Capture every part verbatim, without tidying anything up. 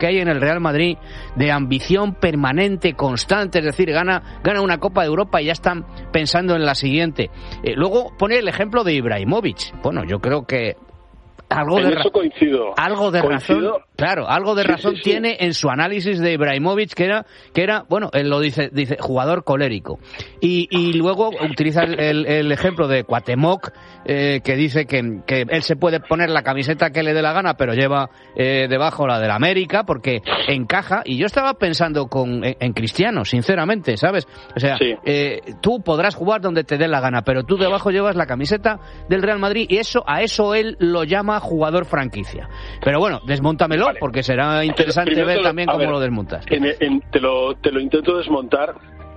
que hay en el Real Madrid de ambición permanente, constante, es decir, gana, gana una Copa de Europa y ya están pensando en la siguiente. Eh, luego pone el ejemplo de Ibrahimovic. Bueno, yo creo que algo en de eso coincido. Algo de coincido. razón, claro, algo de sí, razón sí, sí. tiene en su análisis de Ibrahimovic, que era, que era, bueno, él lo dice, dice jugador colérico. Y, y luego utiliza el, el, el ejemplo de Cuauhtémoc, eh, que dice que, que él se puede poner la camiseta que le dé la gana, pero lleva eh, debajo la del América, porque encaja. Y yo estaba pensando con, en, en Cristiano, sinceramente, ¿sabes? O sea, sí. eh, tú podrás jugar donde te dé la gana, pero tú debajo llevas la camiseta del Real Madrid, y eso, a eso él lo llama jugador franquicia. Pero bueno, desmóntamelo, vale, porque será interesante ver lo, también cómo ver, lo desmontas. En, en, te, lo, te lo intento desmontar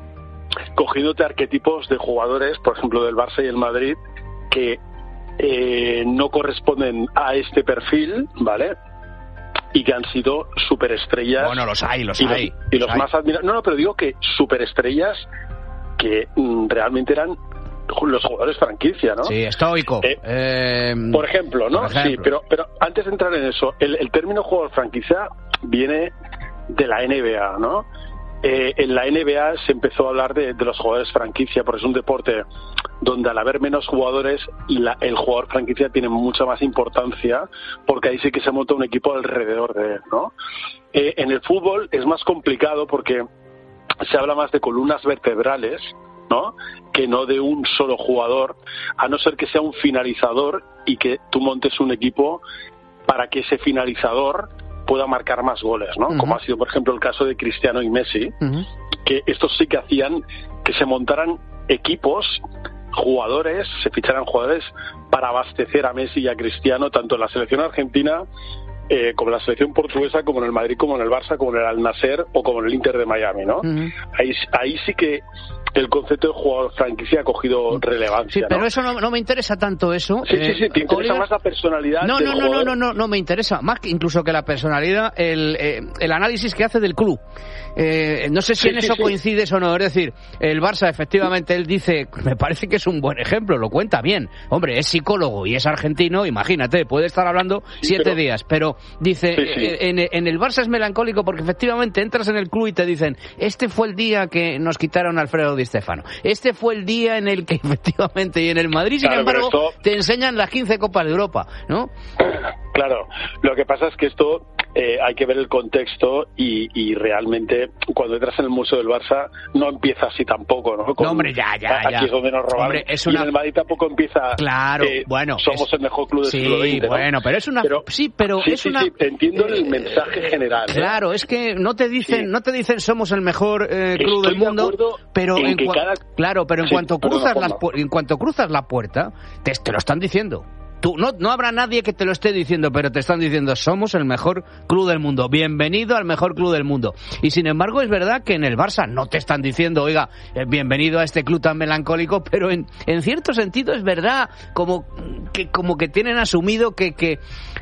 cogiéndote arquetipos de jugadores, por ejemplo, del Barça y el Madrid, que eh, no corresponden a este perfil, ¿vale? Y que han sido superestrellas. Bueno, los hay, los y hay. Los, y los, los más admirados. No, no, pero digo que superestrellas que mm, realmente eran los jugadores franquicia, ¿no? Sí, estoico. Eh, eh, por ejemplo, ¿no? Por ejemplo. Sí, pero, pero antes de entrar en eso, el, el término jugador franquicia viene de la N B A, ¿no? Eh, en la N B A se empezó a hablar de, de los jugadores franquicia, porque es un deporte donde al haber menos jugadores, la, el jugador franquicia tiene mucha más importancia, porque ahí sí que se monta un equipo alrededor de él, ¿no? Eh, en el fútbol es más complicado porque se habla más de columnas vertebrales, ¿no? Que no de un solo jugador, a no ser que sea un finalizador y que tú montes un equipo para que ese finalizador pueda marcar más goles, ¿no? Uh-huh. Como ha sido, por ejemplo, el caso de Cristiano y Messi, uh-huh. que estos sí que hacían que se montaran equipos, jugadores, se ficharan jugadores para abastecer a Messi y a Cristiano, tanto en la selección argentina eh, como en la selección portuguesa, como en el Madrid, como en el Barça, como en el Al-Nassr o como en el Inter de Miami, ¿no? Uh-huh. Ahí, ahí sí que el concepto de jugador franquicia ha cogido relevancia. Sí, pero ¿no? eso no, no me interesa tanto eso. Sí, eh, sí, sí, te interesa Oliver... más la personalidad. No, del no, no, jugador. no, no, no, no me interesa más que incluso que la personalidad, el, eh, el análisis que hace del club. Eh, no sé si sí, en sí, eso sí. coincides o no. Es decir, el Barça, efectivamente, él dice, me parece que es un buen ejemplo, lo cuenta bien. Hombre, es psicólogo y es argentino, imagínate, puede estar hablando sí, siete pero... días, pero dice, sí, sí. Eh, en, en el Barça es melancólico porque efectivamente entras en el club y te dicen, este fue el día que nos quitaron a Alfredo Di Stéfano. Este fue el día en el que efectivamente, y en el Madrid, sin claro, embargo, esto... te enseñan las quince Copas de Europa, ¿no? Claro, lo que pasa es que esto eh, hay que ver el contexto y, y realmente cuando entras en el Museo del Barça no empieza así tampoco, ¿no? Con, no, hombre, ya, ya, aquí ya. es donde nos robaron. Hombre, es una... Y en el Madrid tampoco empieza... Claro, eh, bueno. Somos es... el mejor club del sí, siglo veinte, ¿no? bueno, pero es una... Pero, sí, pero sí, es sí, una... Sí, entiendo el mensaje general. Claro, ¿eh? es que no te dicen, sí. no te dicen somos el mejor eh, club Estoy del mundo, pero en en que cua... cada... claro, pero en sí, cuanto cruzas las pu- en cuanto cruzas la puerta, te, te lo están diciendo. Tú, no, no habrá nadie que te lo esté diciendo, pero te están diciendo, somos el mejor club del mundo, bienvenido al mejor club del mundo. Y sin embargo es verdad que en el Barça no te están diciendo, oiga, eh, bienvenido a este club tan melancólico, pero en, en cierto sentido es verdad, como que, como que tienen asumido que, que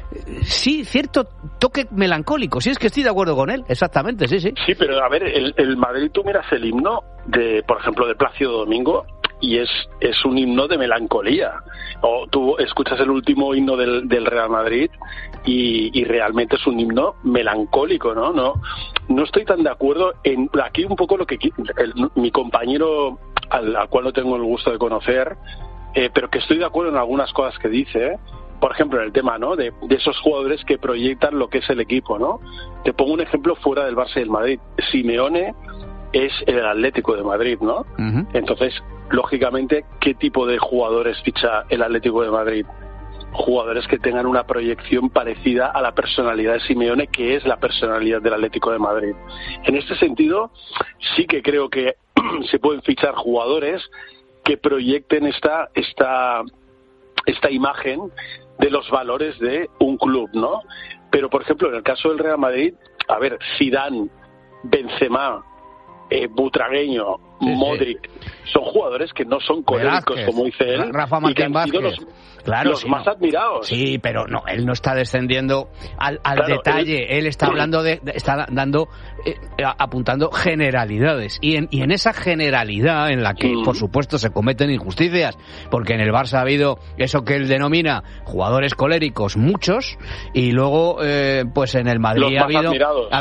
sí, cierto toque melancólico. Sí, es que estoy de acuerdo con él, exactamente, sí, sí. Sí, pero a ver, el, el Madrid, tú miras el himno, de, por ejemplo, de Plácido Domingo, y es es un himno de melancolía. O tú escuchas el último himno del, del Real Madrid y, y realmente es un himno melancólico, ¿no? No no estoy tan de acuerdo en aquí un poco lo que el, mi compañero al, al cual no tengo el gusto de conocer, eh, pero que estoy de acuerdo en algunas cosas que dice. Por ejemplo, en el tema, ¿no? De, de esos jugadores que proyectan lo que es el equipo, ¿no? Te pongo un ejemplo fuera del Barça y del Madrid. Simeone es el Atlético de Madrid, ¿no? Uh-huh. Entonces, lógicamente, ¿qué tipo de jugadores ficha el Atlético de Madrid? Jugadores que tengan una proyección parecida a la personalidad de Simeone, que es la personalidad del Atlético de Madrid. En este sentido, sí que creo que se pueden fichar jugadores que proyecten esta esta esta imagen de los valores de un club, ¿no? Pero, por ejemplo, en el caso del Real Madrid, a ver, Zidane, Benzema, eh, Butragueño, sí, Modric, sí. son jugadores que no son coléricos, Velázquez, como dice él, Rafa Martín Vázquez. Los, claro, los sí, más no. admirados. Sí, pero no, él no está descendiendo al, al claro, detalle, él, él está hablando de, de está dando, eh, apuntando generalidades, y en, y en esa generalidad en la que, mm. por supuesto, se cometen injusticias, porque en el Barça ha habido eso que él denomina jugadores coléricos, muchos, y luego, eh, pues en el Madrid los ha más habido... admirados.